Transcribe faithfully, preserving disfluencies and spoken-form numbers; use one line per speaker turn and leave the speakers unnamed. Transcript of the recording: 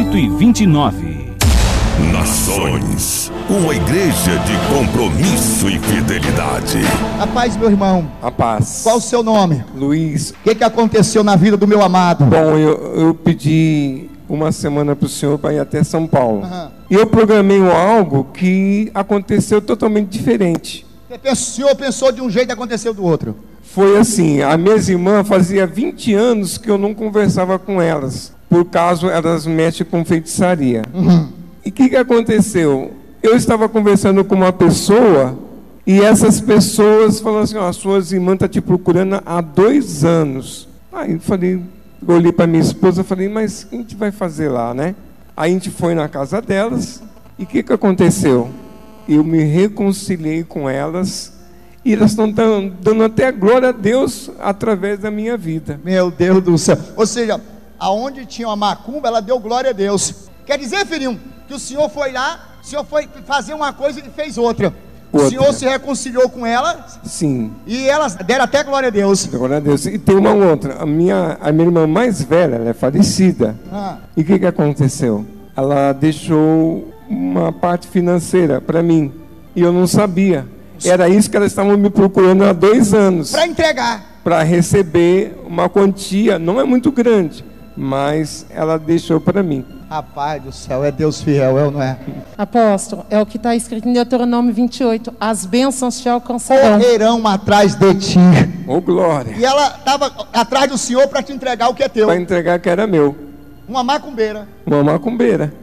cento e vinte e nove.
Nações, uma igreja de compromisso e fidelidade.
A paz, meu irmão.
A paz.
Qual o seu nome?
Luiz.
O que, que aconteceu na vida do meu amado?
Bom, eu, eu pedi uma semana para o senhor para ir até São Paulo.
Uhum.
E eu programei algo que aconteceu totalmente diferente.
Você pensou, o senhor pensou de um jeito e aconteceu do outro.
Foi assim, a minhas irmãs fazia vinte anos que eu não conversava com elas, por causa elas mexem com feitiçaria.
Uhum.
E o que, que aconteceu? Eu estava conversando com uma pessoa e essas pessoas falaram assim, ó, as suas irmãs estão te procurando há dois anos. Aí eu falei, eu olhei para minha esposa e falei, mas o que a gente vai fazer lá, né? Aí a gente foi na casa delas e o que, que aconteceu? Eu me reconciliei com elas e elas estão dando, dando até glória a Deus através da minha vida.
Meu Deus do céu. Ou seja, aonde tinha uma macumba, ela deu glória a Deus. Quer dizer, filhinho, que o senhor foi lá, o senhor foi fazer uma coisa e fez outra.
Outra.
O senhor se reconciliou com ela.
Sim.
E elas deram até glória a Deus.
Glória a Deus. E tem uma outra. A minha, a minha irmã mais velha, ela é falecida.
Ah.
E o que, que aconteceu? Ela deixou uma parte financeira para mim. E eu não sabia. Era isso que elas estavam me procurando há dois anos.
Para entregar.
Para receber uma quantia, não é muito grande, mas ela deixou para mim.
Rapaz do céu, é Deus fiel, é ou não é?
Apóstolo, é o que está escrito em Deuteronômio vinte e oito. As bênçãos te alcançarão.
Correrão atrás de ti.
Ô, glória.
E ela estava atrás do senhor para te entregar o que é teu.
Para entregar que era meu.
Uma macumbeira.
Uma macumbeira.